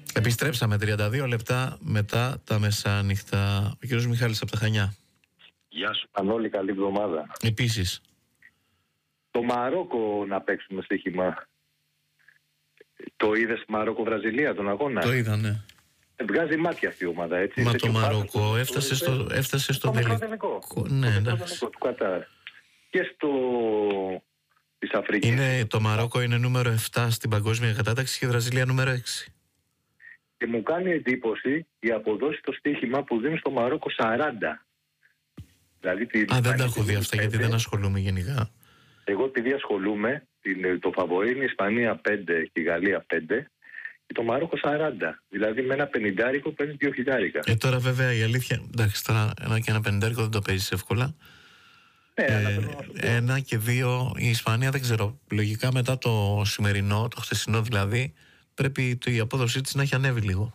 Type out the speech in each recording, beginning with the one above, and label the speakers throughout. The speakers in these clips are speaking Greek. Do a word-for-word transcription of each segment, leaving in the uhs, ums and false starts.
Speaker 1: Επιστρέψαμε τριάντα δύο λεπτά μετά τα μεσάνυχτα. Ο κύριος Μιχάλης από τα Χανιά.
Speaker 2: Γεια σου Πανόλη, καλή εβδομάδα.
Speaker 1: Επίσης.
Speaker 2: Το Μαρόκο να παίξουμε στοίχημα. Το είδες Μαρόκο-Βραζιλία τον αγώνα?
Speaker 1: Το είδα, ναι.
Speaker 2: Βγάζει μάτια αυτή η ομάδα, έτσι.
Speaker 1: Μα
Speaker 2: σε
Speaker 1: το Μαρόκο έφτασε στο, έφτασε στο τελικό. Ναι, εντάξει.
Speaker 2: Του Κατάρ. Και στο της Αφρικής.
Speaker 1: Είναι, το Μαρόκο είναι νούμερο επτά στην παγκόσμια κατάταξη και η Βραζιλία νούμερο έξι.
Speaker 2: Και μου κάνει εντύπωση η αποδόση στο στοίχημα που δίνει στο Μαρόκο σαράντα. Δηλαδή,
Speaker 1: Α, δεν τα έχω δει αυτά γιατί δεν ασχολούμαι γενικά.
Speaker 2: Εγώ επειδή ασχολούμαι, το φαβορί είναι η Ισπανία πέντε και η Γαλλία πέντε και το Μαρόκο σαράντα. Δηλαδή με ένα πενηντάρικο παίρνει δύο χιλιάρικα.
Speaker 1: Ε, τώρα βέβαια η αλήθεια, εντάξει, τώρα ένα και ένα πενηντάρικο δεν το παίζεις εύκολα.
Speaker 2: Ναι,
Speaker 1: ε, ένα και δύο, η Ισπανία δεν ξέρω, λογικά μετά το σημερινό, το χθεσινό δηλαδή, πρέπει η απόδοσή της να έχει ανέβει λίγο.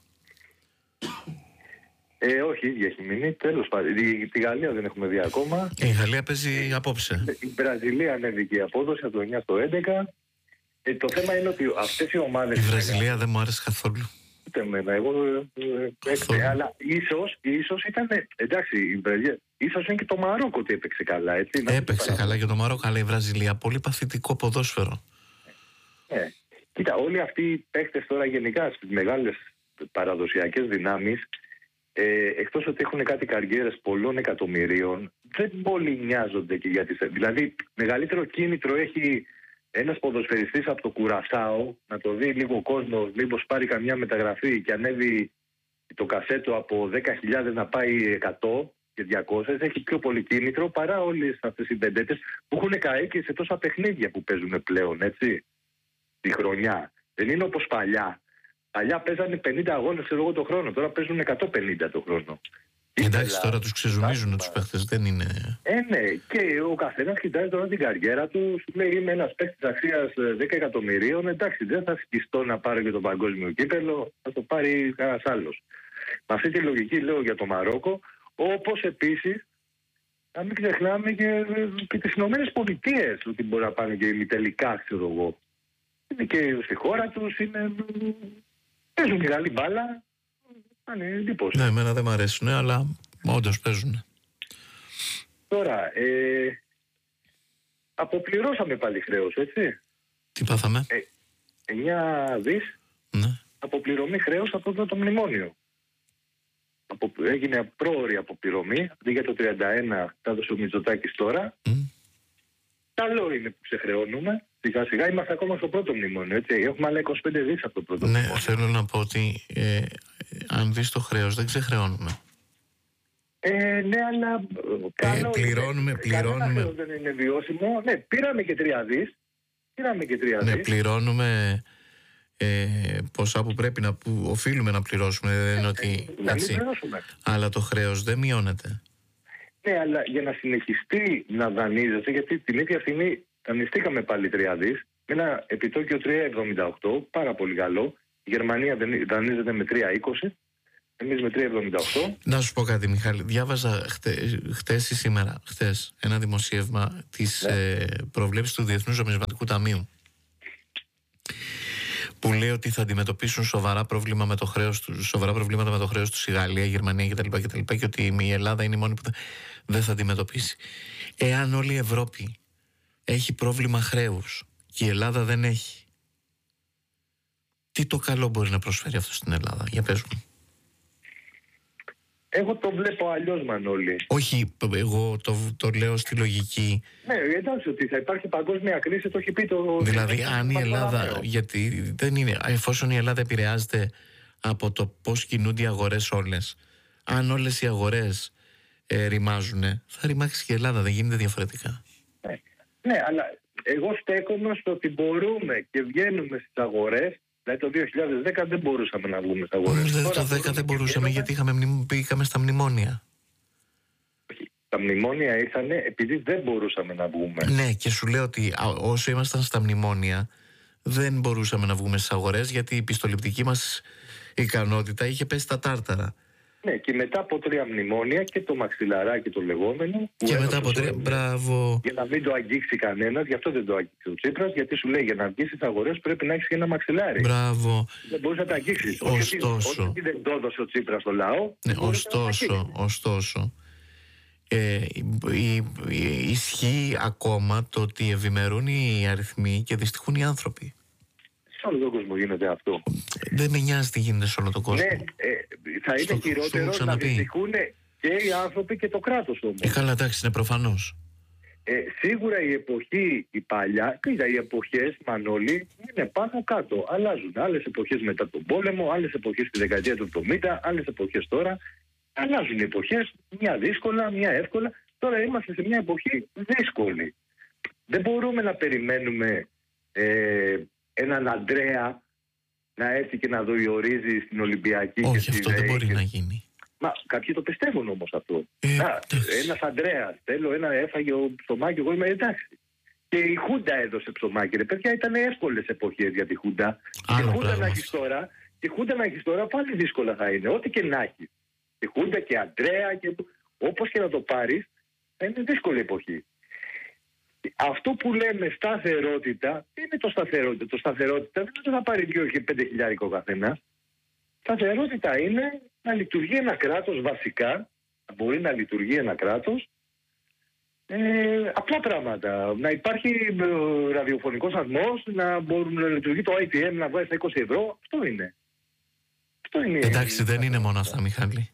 Speaker 2: Ε, όχι, ίδια έχει μείνει. Τέλος πάντων. Τη Γαλλία δεν έχουμε δει ακόμα.
Speaker 1: Ε, η Γαλλία παίζει απόψε.
Speaker 2: Η Βραζιλία ανέβηκε η απόδοση από το εννιά στο έντεκα. Ε, το θέμα είναι ότι αυτές οι ομάδες.
Speaker 1: Η Βραζιλία δεν μου άρεσε καθόλου.
Speaker 2: Ούτε εμένα. Εγώ. Ε, ε, αλλά ίσως, ίσως ήταν. Εντάξει, η Βραζιλία. Ίσως είναι και το Μαρόκο ότι έπαιξε καλά, έτσι.
Speaker 1: Έπαιξε καλά και το Μαρόκο, αλλά η Βραζιλία πολύ παθητικό ποδόσφαιρο.
Speaker 2: Ε, κοίτα, όλοι αυτοί οι παίκτες τώρα γενικά στις μεγάλες παραδοσιακές δυνάμεις. Ε, εκτός ότι έχουν κάτι καριέρες πολλών εκατομμυρίων, δεν πολύ νοιάζονται και για τις... Δηλαδή, μεγαλύτερο κίνητρο έχει ένας ποδοσφαιριστής από το Κουρασάο να το δει λίγο κόσμο, μήπως πάρει καμιά μεταγραφή και ανέβει το κασέτο από δέκα χιλιάδες να πάει εκατό και διακόσια. Έχει πιο πολύ κίνητρο παρά όλες αυτές οι πεντέτες που έχουν καεί και σε τόσα παιχνίδια που παίζουν πλέον, έτσι, τη χρονιά. Δεν είναι όπως παλιά. Παλιά παίζανε πενήντα αγώνες εγώ το χρόνο, τώρα παίζουν εκατόν πενήντα το χρόνο.
Speaker 1: Εντάξει, Ήθελα... τώρα τους ξεζουμίζουν τους παίχτες, δεν είναι...
Speaker 2: Ε, ναι, και ο καθένας κοιτάζει τώρα την καριέρα του, σου λέει είμαι ένας παίχτης αξίας δέκα εκατομμυρίων, εντάξει, δεν θα σκιστώ να πάρω και το παγκόσμιο κύπελλο, θα το πάρει κανένας άλλος. Με αυτή τη λογική λέω για το Μαρόκο, όπως επίσης, να μην ξεχνάμε και, και τις Ηνωμένες Πολιτείες, ότι μπορεί να πάνε και ημιτελικά, ξέρω εγώ. Είναι και στη χώρα τους, είναι... Παίζουν και καλή μπάλα. Είναι εντύπωση.
Speaker 1: Ναι, εμένα δεν μ' αρέσουν, αλλά όντως παίζουν.
Speaker 2: Τώρα, ε, αποπληρώσαμε πάλι χρέος, έτσι.
Speaker 1: Τι πάθαμε?
Speaker 2: Ε, εννιά δις
Speaker 1: ναι.
Speaker 2: Αποπληρωμή χρέος από το, το μνημόνιο. Απο, έγινε πρόωρη αποπληρωμή. Αντί για το τριάντα ένα θα δώσει ο Μητσοτάκης τώρα. Mm. Καλό είναι που ξεχρεώνουμε. Σιγά σιγά είμαστε ακόμα στο πρώτο μνημόνιο, έτσι. Έχουμε άλλα είκοσι πέντε δις από το πρώτο
Speaker 1: ναι,
Speaker 2: μνημόνιο.
Speaker 1: Θέλω να πω ότι ε, αν δεις το χρέος δεν ξεχρεώνουμε.
Speaker 2: Ε, ναι, αλλά καλό
Speaker 1: ε, πληρώνουμε,
Speaker 2: είναι.
Speaker 1: πληρώνουμε.
Speaker 2: Κανένα δεν είναι βιώσιμο. Ναι, πήραμε και τρία δις. Πήραμε και τρία δις.
Speaker 1: Ναι, πληρώνουμε ε, ποσά που πρέπει να, που οφείλουμε να πληρώσουμε. Δεν είναι ότι,
Speaker 2: να
Speaker 1: έτσι,
Speaker 2: μην πληρώσουμε.
Speaker 1: Αλλά το χρέος δεν μειώνεται.
Speaker 2: Ναι, αλλά για να συνεχιστεί να δανείζεσαι, γιατί την ίδια στιγμή δανειστήκαμε πάλι τρία δις, με ένα επιτόκιο τρία κόμμα εβδομήντα οκτώ, πάρα πολύ καλό. Η Γερμανία δανείζεται με τρία κόμμα είκοσι, εμείς με τρία κόμμα εβδομήντα οκτώ.
Speaker 1: Να σου πω κάτι, Μιχάλη. Διάβαζα χτε, χτες ή σήμερα, χτες, ένα δημοσίευμα της ναι. ε, προβλέψης του Διεθνούς Νομισματικού Ταμείου, που λέει ότι θα αντιμετωπίσουν σοβαρά, πρόβλημα με το χρέος τους, σοβαρά προβλήματα με το χρέος τους η Γαλλία, η Γερμανία κτλ. κτλ και ότι η Ελλάδα είναι η μόνη που δεν θα αντιμετωπίσει. Εάν όλη η Ευρώπη έχει πρόβλημα χρέους και η Ελλάδα δεν έχει, τι το καλό μπορεί να προσφέρει αυτό στην Ελλάδα? Για πες μου.
Speaker 2: Εγώ το βλέπω αλλιώς, Μανώλη.
Speaker 1: Όχι, εγώ το, το λέω στη λογική.
Speaker 2: Ναι, εντάξει, ότι θα υπάρχει παγκόσμια κρίση, το έχει πει το...
Speaker 1: Δηλαδή, αν η Ελλάδα, γιατί δεν είναι, εφόσον η Ελλάδα επηρεάζεται από το πώς κινούνται οι αγορές όλες, αν όλες οι αγορές ε, ρημάζουν, θα ρημάξει και η Ελλάδα, δεν γίνεται διαφορετικά.
Speaker 2: Ναι, ναι, αλλά εγώ στέκομαι στο ότι μπορούμε και βγαίνουμε στις αγορές. Δηλαδή το δύο χιλιάδες δέκα δεν μπορούσαμε να βγούμε στα αγορές.
Speaker 1: Το δύο χιλιάδες δέκα δεν μπορούσαμε γιατί είχαμε, πήγαμε στα μνημόνια.
Speaker 2: Τα μνημόνια ήρθαν επειδή δεν μπορούσαμε να βγούμε.
Speaker 1: Ναι, και σου λέω ότι όσο ήμασταν στα μνημόνια δεν μπορούσαμε να βγούμε στις αγορές γιατί η πιστοληπτική μας ικανότητα είχε πέσει στα τάρταρα.
Speaker 2: Ναι, και μετά από τρία μνημόνια και το μαξιλαράκι το λεγόμενο.
Speaker 1: Και μετά από τρία. Μπράβο.
Speaker 2: Για να μην το αγγίξει κανένας, γι' αυτό δεν το αγγίξει ο Τσίπρας, γιατί σου λέει για να αγγίξει αγορές πρέπει να έχει και ένα μαξιλάρι.
Speaker 1: Μπράβο.
Speaker 2: Δεν μπορεί να τα αγγίξει.
Speaker 1: Ωστόσο.
Speaker 2: Όχι δεν το έδωσε ο Τσίπρας στο λαό.
Speaker 1: Ναι, ωστόσο, ωστόσο. Ε, η, η, ισχύει ακόμα το ότι ευημερούν οι αριθμοί και δυστυχούν οι άνθρωποι.
Speaker 2: Σε όλο τον κόσμο γίνεται αυτό.
Speaker 1: Δεν με νοιάζει τι γίνεται σε όλο τον κόσμο.
Speaker 2: Ναι, ε, θα είναι στο, χειρότερο στο να δυστυχούν και οι άνθρωποι και το κράτος όμως.
Speaker 1: Ε, καλά, εντάξει, είναι προφανώς.
Speaker 2: Ε, σίγουρα η εποχή, η παλιά, κοίτα, οι εποχές, Μανώλη, είναι πάνω κάτω. Αλλάζουν. Άλλες εποχές μετά τον πόλεμο, άλλες εποχές στη δεκαετία του εβδομήντα, άλλες εποχές τώρα. Αλλάζουν οι εποχές, μια δύσκολα, μια εύκολα. Τώρα είμαστε σε μια εποχή δύσκολη. Δεν μπορούμε να περιμένουμε ε, έναν Αντρέα να έρθει και να διορίζει στην Ολυμπιακή.
Speaker 1: Όχι,
Speaker 2: και
Speaker 1: αυτό
Speaker 2: στη
Speaker 1: δεν μπορεί
Speaker 2: και...
Speaker 1: να γίνει.
Speaker 2: Μα κάποιοι το πιστεύουν όμως αυτό.
Speaker 1: Ε,
Speaker 2: ένας Αντρέας, θέλω ένα, έφαγε ο ψωμάκι, εγώ είμαι εντάξει. Και η Χούντα έδωσε ψωμάκι. Ρε παιδιά, ήταν εύκολες εποχές για τη Χούντα. Και η Χούντα να έχεις τώρα, τη Χούντα να έχεις τώρα πάλι δύσκολα θα είναι. Ό,τι και να έχει. Η Χούντα και Αντρέα, και... όπως και να το πάρεις, θα είναι δύσκολη εποχή. Αυτό που λέμε σταθερότητα, τι είναι το σταθερότητα. Το σταθερότητα δεν είναι ότι θα πάρει δύο και πέντε χιλιάρικο καθένα. Σταθερότητα είναι να λειτουργεί ένα κράτος βασικά, να μπορεί να λειτουργεί ένα κράτος, ε, απλά πράγματα. Να υπάρχει ε, ραδιοφωνικός σταθμός, να μπορούν να λειτουργεί το άι τι εμ, να βγάζει τα είκοσι ευρώ. Αυτό είναι. Αυτό είναι.
Speaker 1: Εντάξει, δεν είναι μόνο αυτά, Μιχάλη.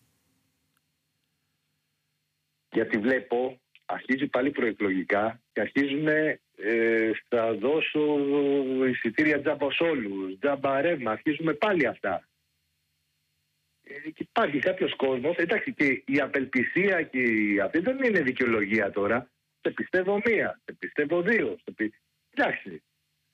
Speaker 2: Γιατί βλέπω, αρχίζει πάλι προεκλογικά και αρχίζουν ε, θα δώσω εισιτήρια τζάμπα σε όλους, τζάμπα ρεύμα, αρχίζουμε πάλι αυτά. Και υπάρχει κάποιος κόσμος, εντάξει, και η απελπισία και η... αυτή δεν είναι δικαιολογία τώρα. Σε πιστεύω μία, σε πιστεύω δύο, σε πι... εντάξει.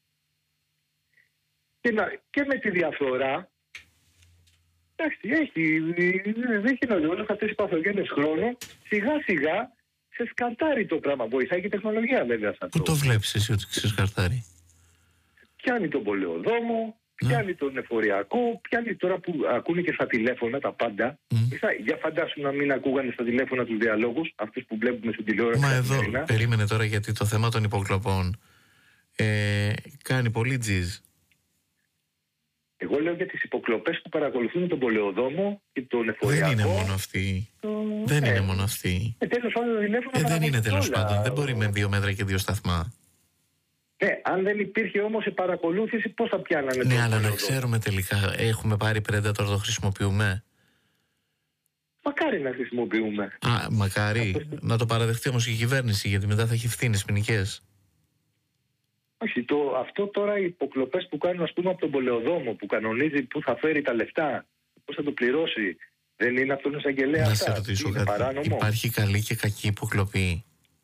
Speaker 2: Και, να... και με τη διαφορά, εντάξει, έχει, δεν γίνονται όλες αυτές οι παθογένειες χρόνου, σιγά σιγά σε σκαρτάρει το πράγμα. Βοηθάει και η τεχνολογία βέβαια σε αυτό.
Speaker 1: Πού το βλέπεις εσύ ότι σε σκαρτάρει?
Speaker 2: Πιάνει τον πολεοδόμο, πιάνει mm. τον εφοριακό, πιάνει τώρα που ακούνε και στα τηλέφωνα τα πάντα. Mm. Για φαντάσου να μην ακούγανε στα τηλέφωνα τους διαλόγους, αυτούς που βλέπουμε στην τηλεόραση.
Speaker 1: Μα εδώ καθημερινά. Περίμενε τώρα, γιατί το θέμα των υποκλοπών ε, κάνει πολύ τζιζ.
Speaker 2: Εγώ λέω για τις υποκλοπές που παρακολουθούν τον πολεοδόμο και τον εφοριακό.
Speaker 1: Δεν είναι μόνο αυτή. Το... Δεν ε, είναι μόνο αυτή.
Speaker 2: Ε, τέλος πάντων,
Speaker 1: ε, δεν είναι τέλος πάντων. Δεν μπορεί με δύο μέτρα και δύο σταθμά.
Speaker 2: Ναι, αν δεν υπήρχε όμως η παρακολούθηση, πώς θα πιάνανε?
Speaker 1: Ναι, αλλά να ξέρουμε τελικά, έχουμε πάρει Predator, το χρησιμοποιούμε.
Speaker 2: Μακάρι να χρησιμοποιούμε.
Speaker 1: Α, μακάρι. Αυτό... Να το παραδεχτεί όμως η κυβέρνηση, γιατί μετά θα έχει ευθύνες ποινικές.
Speaker 2: Όχι, το, αυτό τώρα οι υποκλοπές που κάνουν, ας πούμε, από τον πολεοδόμο, που κανονίζει πού θα φέρει τα λεφτά, πώς θα το πληρώσει, δεν είναι αυτόν εισαγγελέα?
Speaker 1: Να σε ρωτήσω κάτι. Παράνομο. Υπάρχει καλή και κακή υποκλοπή?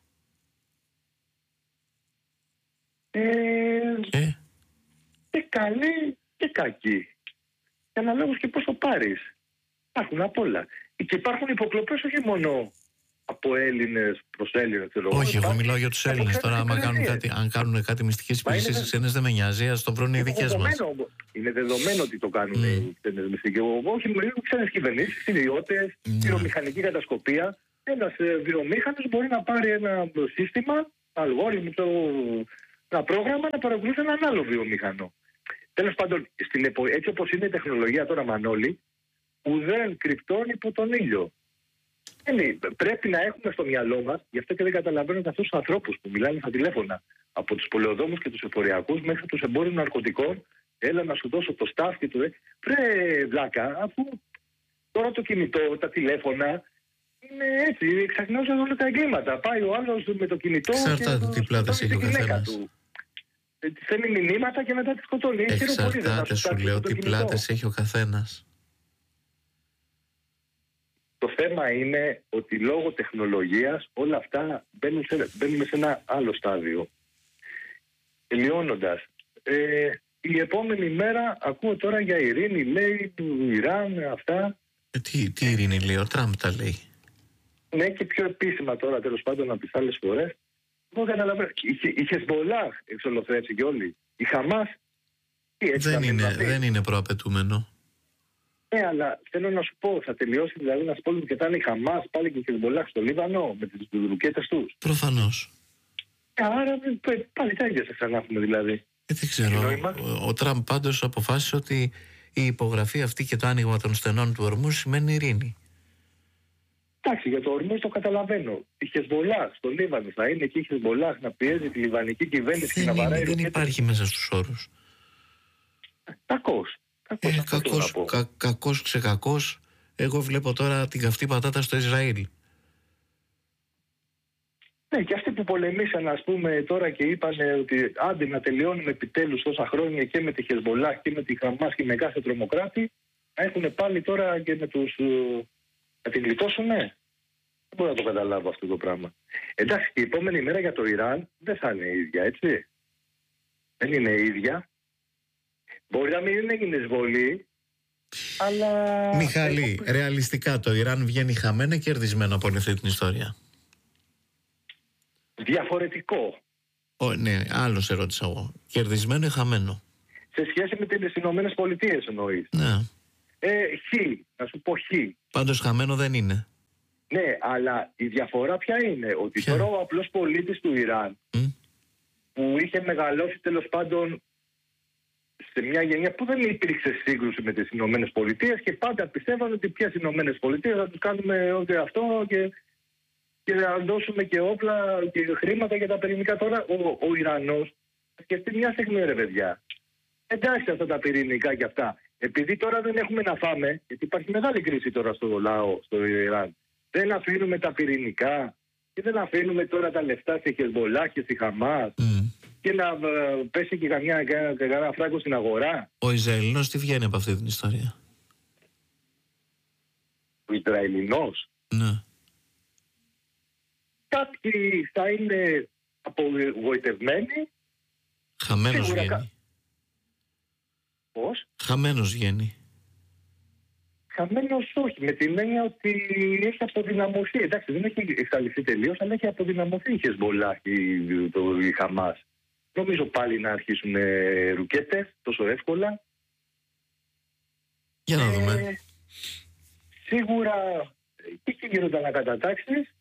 Speaker 2: Ε,
Speaker 1: ε?
Speaker 2: Και καλή και κακή. Και αναλόγως και πώς το πάρεις. Υπάρχουν απ' όλα. Και υπάρχουν υποκλοπές όχι μόνο από Έλληνες προς Έλληνες.
Speaker 1: Όχι, εγώ μιλάω για τους Έλληνες. Τώρα, άμα κάνουν κάτι, αν κάνουν κάτι μυστικές υπηρεσίες οι ξένες, δεν με νοιάζει, ας το βρουν οι δικές μας.
Speaker 2: Είναι δεδομένο ότι το κάνουν mm. οι ξένες μυστικές. Όχι, μιλούν ξένες κυβερνήσεις, ιδιώτες, mm. βιομηχανική κατασκοπία. Ένας βιομήχανος μπορεί να πάρει ένα σύστημα, αλγόριθμο, ένα πρόγραμμα να παρακολουθεί έναν άλλο βιομηχανό. Τέλος πάντων, στην επο... έτσι όπως είναι η τεχνολογία τώρα, Μανώλη, ουδέν κρυπτών υπό τον ήλιο. Είναι, πρέπει να έχουμε στο μυαλό μας, γι' αυτό και δεν καταλαβαίνω αυτούς τους ανθρώπους που μιλάνε στα τηλέφωνα, από τους πολεοδόμους και τους εφοριακούς μέχρι τους εμπόρους ναρκωτικών. Έλα να σου δώσω το staff και το. Βρε βλάκα, αφού τώρα το κινητό, τα τηλέφωνα είναι έτσι, εξαγνώζουν όλα τα εγκλήματα. Πάει ο άλλος με το κινητό.
Speaker 1: Εξαρτάται τι πλάτες έχει ο καθένας.
Speaker 2: Στέλνει μηνύματα και μετά τη σκοτώνει.
Speaker 1: Εξαρτάται, σου λέω, τι πλάτες έχει ο καθένας.
Speaker 2: Το θέμα είναι ότι λόγω τεχνολογίας όλα αυτά μπαίνουν σε, μπαίνουν σε ένα άλλο στάδιο. Τελειώνοντας, ε, η επόμενη μέρα ακούω τώρα για ειρήνη, λέει, του Ιράν, αυτά.
Speaker 1: Ε, τι, τι ειρήνη λέει, ο Τραμπ τα λέει.
Speaker 2: Ναι, και πιο επίσημα τώρα, τέλος πάντων, από τις άλλες φορές. Εγώ καταλαβαίνω. Η Χεσμολάχ εξολοθρεύσει και όλοι. Η Χαμάς.
Speaker 1: Δεν είναι, δεν είναι προαπαιτούμενο.
Speaker 2: Ναι, αλλά θέλω να σου πω, θα τελειώσει δηλαδή ένα πόλεμο και θα είναι η Χαμάς πάλι και η Χεσμολάχ στο Λίβανο με τις ρουκέτες τους.
Speaker 1: Προφανώς.
Speaker 2: Άρα πάλι τα ίδια θα ξανά έχουμε δηλαδή.
Speaker 1: Ε, δεν ξέρω. Ο, ο Τραμπ πάντως αποφάσισε ότι η υπογραφή αυτή και το άνοιγμα των στενών του ορμού σημαίνει ειρήνη.
Speaker 2: Εντάξει, για το ορμού το καταλαβαίνω. Η Χεσμολάχ στο Λίβανο θα είναι εκεί η Χεσμολάχ να πιέζει τη λιβανική κυβέρνηση και να βαράει.
Speaker 1: Δεν υπάρχει μέσα στους όρους.
Speaker 2: Κακός.
Speaker 1: Κακός, ε, κακός, κα, κακός ξεκακός. Εγώ βλέπω τώρα την καυτή πατάτα στο Ισραήλ.
Speaker 2: Ναι, και αυτοί που πολεμήσαν, ας πούμε, τώρα και είπαν ότι άντε να τελειώνουμε επιτέλους τόσα χρόνια και με τη Χεσμολάχ και με τη Χαμάς και με κάθε τρομοκράτη, να έχουν πάλι τώρα και με τους. Να την γλιτώσουν, ναι. Δεν μπορώ να το καταλάβω αυτό το πράγμα. Εντάξει, η επόμενη μέρα για το Ιράν δεν θα είναι η ίδια, έτσι. Δεν είναι η ίδια. Μπορεί να μην έγινε εισβολή, αλλά.
Speaker 1: Μιχάλη, έχω... ρεαλιστικά το Ιράν βγαίνει χαμένο ή κερδισμένο από όλη αυτή την ιστορία?
Speaker 2: Διαφορετικό.
Speaker 1: Ω, ναι, άλλο σε ρώτησα εγώ. Κερδισμένο ή χαμένο?
Speaker 2: Σε σχέση με τις Ηνωμένες Πολιτείες εννοείς?
Speaker 1: Ναι.
Speaker 2: Ε, χ, να σου πω χ.
Speaker 1: Πάντως χαμένο δεν είναι.
Speaker 2: Ναι, αλλά η διαφορά ποια είναι? Ότι ποια? Τώρα ο απλός πολίτης του Ιράν mm? που είχε μεγαλώσει τέλος πάντων σε μια γενιά που δεν υπήρξε σύγκρουση με τις Ηνωμένες Πολιτείες και πάντα πιστεύαν ότι ποιες Ηνωμένες Πολιτείες θα τους κάνουμε ό,τι αυτό και, και να δώσουμε και όπλα και χρήματα για τα πυρηνικά. Τώρα ο, ο Ιρανός θα σκεφτεί μια στιγμή, ρε παιδιά. Εντάξει αυτά τα πυρηνικά και αυτά. Επειδή τώρα δεν έχουμε να φάμε, γιατί υπάρχει μεγάλη κρίση τώρα στο λαό, στο Ιράν, δεν αφήνουμε τα πυρηνικά και δεν αφήνουμε τώρα τα λεφτά στη Χεσμολάχ και στη Χαμάς mm. και να uh, πέσει και καμιά, κανένα φράγκο στην αγορά.
Speaker 1: Ο Ισραηλινός τι βγαίνει από αυτή την ιστορία?
Speaker 2: Ο Ισραηλινός.
Speaker 1: Ναι.
Speaker 2: Κάποιοι θα είναι απογοητευμένοι.
Speaker 1: Χαμένος βγαίνει. Κα...
Speaker 2: Πώς?
Speaker 1: Χαμένος βγαίνει.
Speaker 2: Χαμένος όχι, με την έννοια ότι έχει αποδυναμωθεί. Εντάξει, δεν έχει εξαλειφθεί τελείως, αλλά έχει αποδυναμωθεί η Χεσμολάχ, η, το, η Χαμάς. Νομίζω πάλι να αρχίσουν ρουκέτες τόσο εύκολα.
Speaker 1: Για να δούμε.
Speaker 2: Ε, σίγουρα εκεί γίνονται ανακατατάξεις.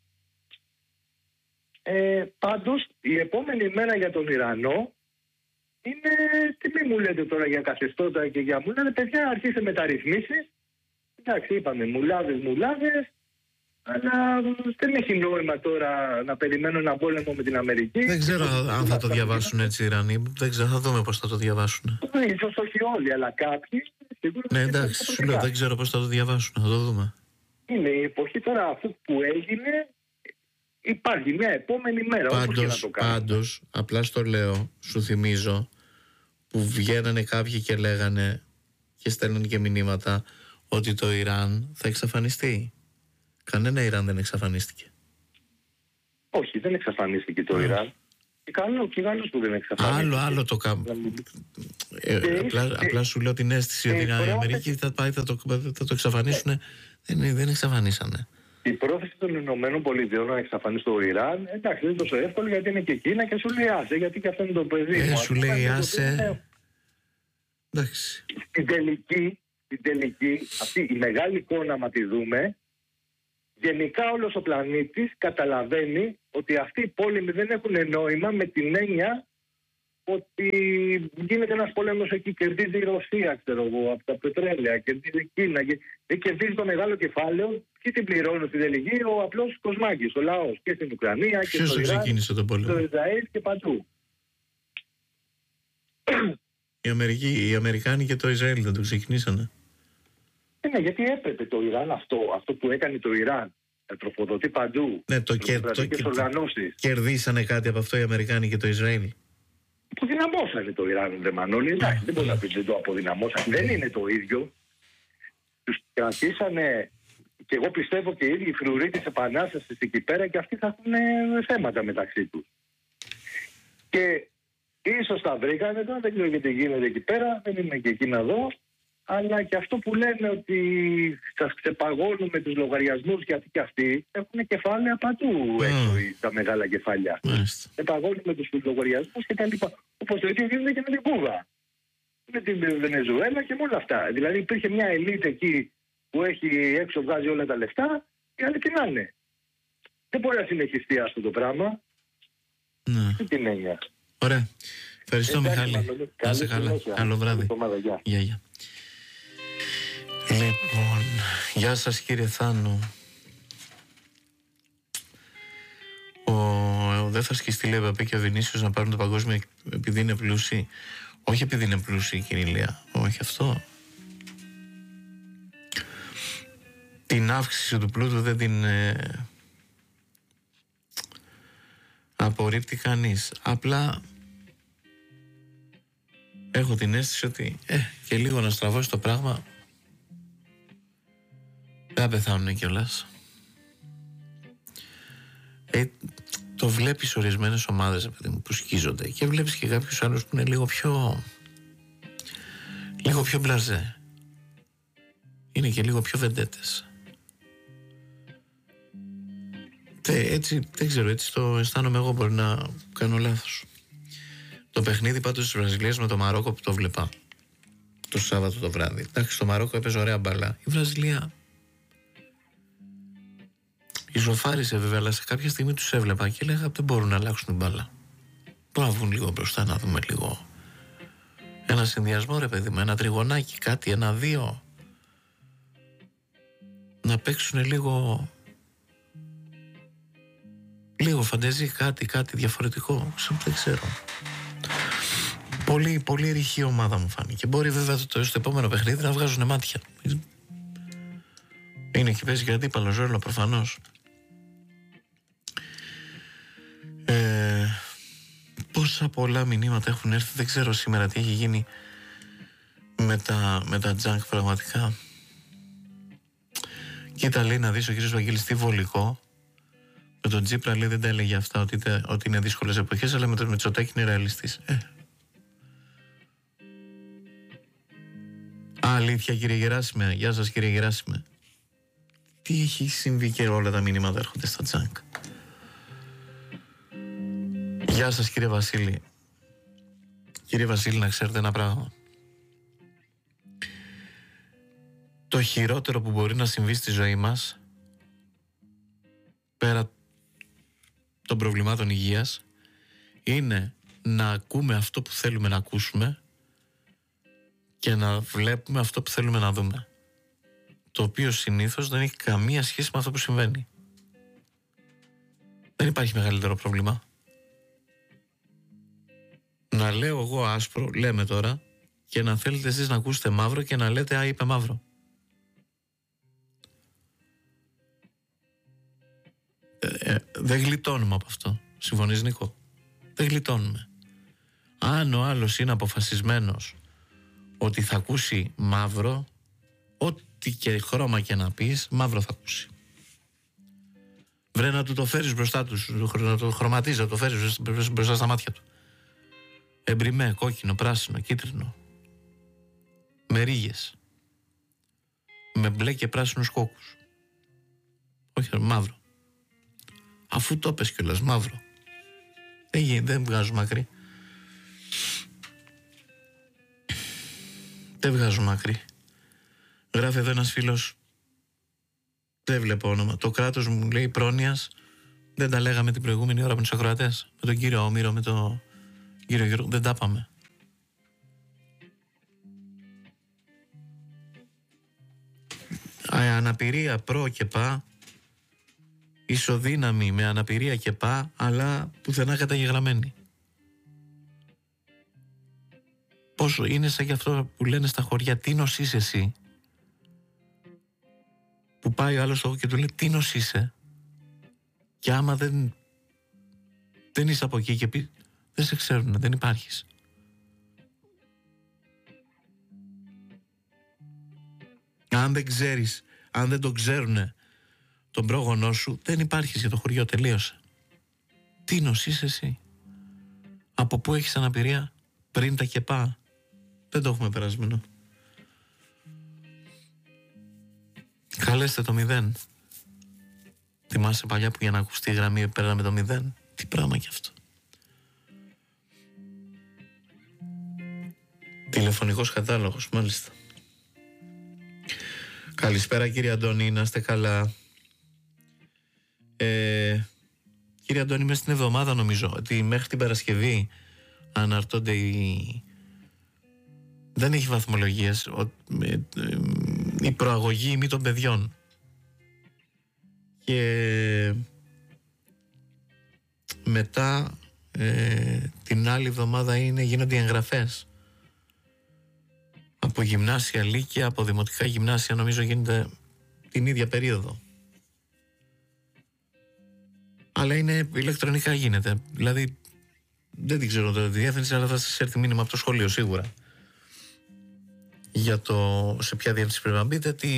Speaker 2: Ε, πάντως, η επόμενη μέρα για τον Ιρανό είναι, τι μη μου λέτε τώρα για καθεστώτα και για μου λένε παιδιά αρχίστε μεταρρυθμίσεις. Εντάξει είπαμε μουλάδες μουλάδες, αλλά δεν έχει νόημα τώρα να περιμένω ένα πόλεμο με την Αμερική.
Speaker 1: Δεν ξέρω αν θα το διαβάσουν έτσι οι Ιρανοί, δεν ξέρω, θα δούμε πώς θα το διαβάσουν.
Speaker 2: Ίσως όχι όλοι, αλλά κάποιοι σίγουρα.
Speaker 1: Ναι εντάξει, σου λέω δεν ξέρω πώς θα το διαβάσουν, θα το δούμε.
Speaker 2: Είναι η εποχή τώρα αυτού που έγινε, υπάρχει μια επόμενη μέρα.
Speaker 1: Πάντως, το πάντως απλά στο λέω, σου θυμίζω που βγαίνανε κάποιοι και λέγανε και στέλνουν και μηνύματα ότι το Ιράν θα εξαφανιστεί. Κανένα Ιράν δεν εξαφανίστηκε.
Speaker 2: Όχι, δεν εξαφανίστηκε το yeah. Ιράν. Και καλό, και καλώς που δεν εξαφανίστηκε.
Speaker 1: Άλλο, άλλο το κάμπο. Ε, ε, απλά, ε, απλά σου λέω την αίσθηση ε, ότι η Αμερική θα, πάει, θα, το, θα το εξαφανίσουν. Ε. Δεν, δεν εξαφανίσανε.
Speaker 2: Η πρόθεση των Ηνωμένων Πολιτειών να εξαφανίσει το Ιράν, εντάξει, δεν είναι τόσο εύκολο γιατί είναι και Κίνα και σου λέει άσε, γιατί και αυτό είναι το παιδί.
Speaker 1: Ε,
Speaker 2: μου.
Speaker 1: σου λέει άσε. Εντάξει.
Speaker 2: Στην τελική, στην τελική, αυτή η μεγάλη εικόνα, άμα τη δούμε, γενικά όλος ο πλανήτης καταλαβαίνει ότι αυτοί οι πόλεμοι δεν έχουν νόημα με την έννοια ότι γίνεται ένας πόλεμος εκεί, κερδίζει η Ρωσία, ξέρω εγώ, από τα πετρέλαια, κερδίζει η Κίνα, και κερδίζει το μεγάλο κεφάλαιο. Ποιοι την πληρώνουν στην τελική? Ο απλός κοσμάκης, ο λαός, και στην Ουκρανία και
Speaker 1: Ποιος
Speaker 2: στο Ιράν,
Speaker 1: ξεκίνησε τον πόλεμο?
Speaker 2: στο Ισραήλ και παντού.
Speaker 1: Η Αμερική, οι Αμερικάνοι και το Ισραήλ δεν το ξεκινήσανε.
Speaker 2: Ε, ναι, γιατί έπρεπε το Ιράν αυτό, αυτό που έκανε το Ιράν. Τροφοδοτεί παντού.
Speaker 1: Ναι, το, και, το, και, κερδίσανε κάτι από αυτό οι Αμερικάνοι και το Ισραήλ.
Speaker 2: Αποδυναμώσανε το Ιράν, δεν Μανώλη. Εντάξει, δεν μπορεί να πει ότι το αποδυναμώσανε. Δεν είναι το ίδιο. Τους κρατήσανε, και εγώ πιστεύω και οι ίδιοι οι φρουροί της Επανάστασης εκεί πέρα, και αυτοί θα έχουν θέματα μεταξύ τους. Και ίσως τα βρήκανε τώρα, δεν ξέρω γιατί γίνεται εκεί πέρα, δεν είμαι και εκεί να δω. Αλλά και αυτό που λένε ότι σας ξεπαγώνουμε τους λογαριασμούς, γιατί και αυτοί έχουν κεφάλαια παντού mm. έξω, τα μεγάλα κεφάλια.
Speaker 1: Mm.
Speaker 2: Ξεπαγώνουμε τους λογαριασμούς και τα λοιπά. Όπως το ίδιο γίνεται και με την Κούβα. με την Βενεζουέλα και με όλα αυτά. Δηλαδή υπήρχε μια ελίτ εκεί που έχει έξω, βγάζει όλα τα λεφτά, και άλλοι τι να είναι. Δεν μπορεί να συνεχιστεί αυτό το πράγμα.
Speaker 1: Ναι.
Speaker 2: Τι την έννοια.
Speaker 1: Ωραία. Ευχαριστώ,
Speaker 2: Εντάξει,
Speaker 1: Μιχάλη.
Speaker 2: Μανώλη.
Speaker 1: Να είσαι καλά.
Speaker 2: συνέχεια.
Speaker 1: Καλό βράδυ.
Speaker 2: Γεια.
Speaker 1: Γεια, γεια. Λοιπόν, γεια σας κύριε Θάνο. Ο, δεν θα σκιστεί, λέει, Παπέ και ο Βινίσιος να πάρουν το παγκόσμιο επειδή είναι πλούσιοι. Όχι επειδή είναι πλούσιοι, κύριε Ηλία. Όχι αυτό. Την αύξηση του πλούτου δεν την ε, απορρίπτει κανείς. Απλά έχω την αίσθηση ότι ε, και λίγο να στραβώσει το πράγμα δεν θα πεθάνουν κιόλας. Ε, το βλέπεις ορισμένες ομάδες, παιδί μου, που σκίζονται, και βλέπεις και κάποιους άλλους που είναι λίγο πιο λίγο πιο μπλαζέ, είναι και λίγο πιο βεντέτες. Τε, έτσι, δεν ξέρω, έτσι το αισθάνομαι εγώ, μπορεί να κάνω λάθος. Το παιχνίδι πάντως της Βραζιλίας με το Μαρόκο που το βλέπα το Σάββατο το βράδυ, εντάξει, το Μαρόκο έπαιζε ωραία μπάλα, η Βραζιλία ισοφάρισε βέβαια, αλλά σε κάποια στιγμή τους έβλεπα και έλεγα δεν μπορούν να αλλάξουν την μπάλα. Μπορούν να βγουν λίγο μπροστά, να δούμε λίγο ένα συνδυασμό, ρε παιδί μου, ένα τριγωνάκι, κάτι, ένα δύο, να παίξουν λίγο λίγο φαντεζή, κάτι, κάτι διαφορετικό, δεν ξέρω. Πολύ, πολύ ρηχή ομάδα μου φάνηκε. Μπορεί βέβαια το, στο επόμενο παιχνίδι να βγάζουν μάτια. Είναι εκεί, παίζει και αντίπαλο ζώλο προφανώς. Ε, πόσα πολλά μηνύματα έχουν έρθει, δεν ξέρω σήμερα τι έχει γίνει με τα, με τα junk πραγματικά. Κοίτα, λέει, να δεις ο κύριος Βαγγέλης τι βολικό. Με τον Τσίπρα, λέει, δεν τα έλεγε αυτά ότι, ότι είναι δύσκολες εποχές, αλλά με τον Μητσοτάκη είναι ρεαλιστής. Ε. Αλήθεια, κύριε Γεράσιμε. Γεια σας, κύριε Γεράσιμε. Τι έχει συμβεί και όλα τα μηνύματα έρχονται στα τζάνκ. Γεια σας, κύριε Βασίλη. Κύριε Βασίλη, να ξέρετε ένα πράγμα. Το χειρότερο που μπορεί να συμβεί στη ζωή μας, πέρα των προβλημάτων υγείας, είναι να ακούμε αυτό που θέλουμε να ακούσουμε και να βλέπουμε αυτό που θέλουμε να δούμε, το οποίο συνήθως δεν έχει καμία σχέση με αυτό που συμβαίνει. Δεν υπάρχει μεγαλύτερο πρόβλημα. Να λέω εγώ άσπρο, λέμε τώρα, και να θέλετε εσείς να ακούσετε μαύρο και να λέτε «Α, είπε μαύρο». Ε, ε, δεν γλιτώνουμε από αυτό. Συμφωνείς, Νίκο? Δεν γλιτώνουμε. Αν ο άλλος είναι αποφασισμένος ότι θα ακούσει μαύρο, ό,τι και χρώμα και να πεις, μαύρο θα ακούσει. Βρε να του το φέρεις μπροστά του, να το χρωματίζει, να το φέρεις μπροστά στα μάτια του. Εμπριμέ, κόκκινο, πράσινο, κίτρινο, με ρίγες, με μπλε και πράσινους κόκκους. Όχι, μαύρο. Αφού το πες κιόλας, μαύρο. Δεν γίνεται, δεν βγάζουμε άκρη. Δεν βγάζουμε άκρη. Γράφει εδώ ένας φίλος, δεν βλέπω όνομα, το κράτος μου λέει πρόνοιας, δεν τα λέγαμε την προηγούμενη ώρα με τους ακροατές, με τον κύριο Όμηρο, με τον κύριο Γιώργο, δεν τα πάμε. Αναπηρία προ και πά, ισοδύναμη με αναπηρία και πά, αλλά πουθενά καταγεγραμμένη. Πόσο είναι σαν και αυτό που λένε στα χωριά, τι νος είσαι εσύ, που πάει ο άλλος στο και του λέει τι νος είσαι, και άμα δεν δεν είσαι από εκεί και πει δεν σε ξέρουν, δεν υπάρχεις. Αν δεν ξέρεις, αν δεν τον ξέρουνε τον πρόγονό σου, δεν υπάρχεις για το χωριό, τελείωσε. Τι νος είσαι εσύ, από πού έχεις αναπηρία, πριν τα κεπά, δεν το έχουμε περασμένο. Καλέστε το μηδέν. Θυμάσαι παλιά που για να ακουστεί η γραμμή πέραμε το μηδέν? Τι πράγμα κι αυτό. Τηλεφωνικός κατάλογος, μάλιστα. Καλησπέρα κύριε Αντώνη, να είστε καλά. Ε, κύριε Αντώνη, μέσα στην εβδομάδα νομίζω ότι μέχρι την Παρασκευή αναρτώνται οι... Δεν έχει βαθμολογίες η προαγωγή ημί των παιδιών. Και μετά ε, την άλλη εβδομάδα είναι, γίνονται οι εγγραφές από γυμνάσια, λύκεια, από δημοτικά γυμνάσια, νομίζω γίνεται την ίδια περίοδο. Αλλά είναι ηλεκτρονικά γίνεται. Δηλαδή δεν την ξέρω τώρα τη διεύθυνση, αλλά θα σας έρθει μήνυμα από το σχολείο σίγουρα για το σε ποια διεύθυνση πρέπει να μπείτε. Τι,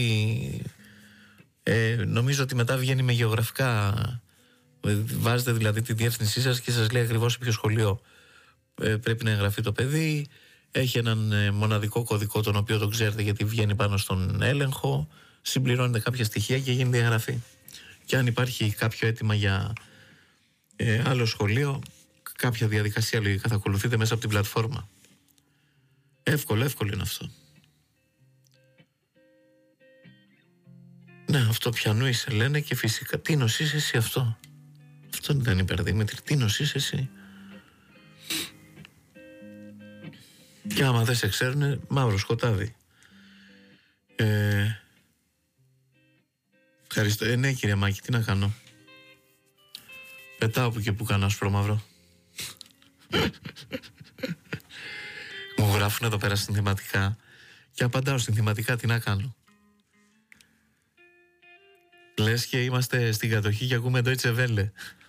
Speaker 1: ε, νομίζω ότι μετά βγαίνει με γεωγραφικά. Βάζετε δηλαδή τη διεύθυνσή σας και σας λέει ακριβώς σε ποιο σχολείο ε, πρέπει να εγγραφεί το παιδί. Έχει έναν ε, μοναδικό κωδικό, τον οποίο το ξέρετε γιατί βγαίνει πάνω στον έλεγχο. Συμπληρώνετε κάποια στοιχεία και γίνεται η εγγραφή. Και αν υπάρχει κάποιο αίτημα για ε, άλλο σχολείο, κάποια διαδικασία λογικά θα ακολουθείτε μέσα από την πλατφόρμα. Εύκολο, εύκολο είναι αυτό. Ναι, αυτό πιανού είσαι λένε, και φυσικά τι νοσείς εσύ αυτό. Αυτό δεν είναι υπερδίμητρη. Τι νοσείς εσύ. Και άμα δεν σε ξέρουνε, μαύρο σκοτάδι. Ε, ευχαριστώ. Ε, ναι κύριε Μάκη, τι να κάνω. Πετάω που και που κάνω άσπρο μαύρο. Μου γράφουν εδώ πέρα συνθηματικά και απαντάω συνθηματικά, τι να κάνω. Λες και είμαστε στην κατοχή και ακούμε Deutsche Welle.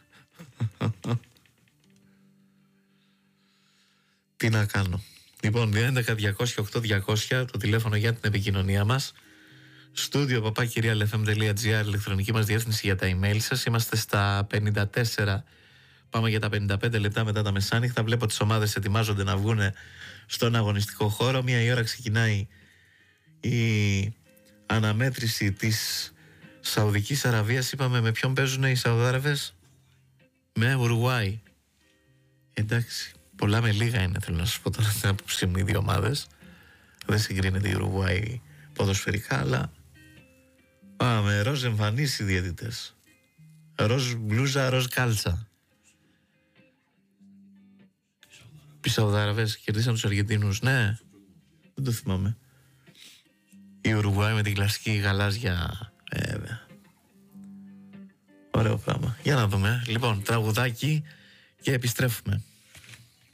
Speaker 1: Τι να κάνω. Λοιπόν, δύο έντεκα διακόσια οκτώ διακόσια το τηλέφωνο για την επικοινωνία μας. Στούντιο παπά κυρία ελ εφ εμ τελεία τζι άρ, ηλεκτρονική μας διεύθυνση για τα email σας. Είμαστε στα πενήντα τέσσερα, πάμε για τα πενήντα πέντε λεπτά μετά τα μεσάνυχτα. Βλέπω τις ομάδες ετοιμάζονται να βγουν στον αγωνιστικό χώρο. Μία η ώρα ξεκινάει η αναμέτρηση της Σαουδικής Αραβίας. Είπαμε με ποιον παίζουν οι Σαουδάραβες? Με Ουρουάη. Εντάξει, πολλά με λίγα είναι, θέλω να σας πω τώρα την άποψή μου, οι δύο ομάδες. Δεν συγκρίνεται η Ουρουάη ποδοσφαιρικά, αλλά πάμε, ροζ εμφανείς οι διαιτητές. Ροζ μπλούζα, ροζ κάλτσα. Οι Σαουδάραβες κερδίσαν τους Αργεντίνους, ναι, δεν το θυμάμαι. Η Ουρουάη με την κλασική γαλάζια, βέβαια. Ωραίο πράγμα. Για να δούμε. Λοιπόν, τραγουδάκι και επιστρέφουμε.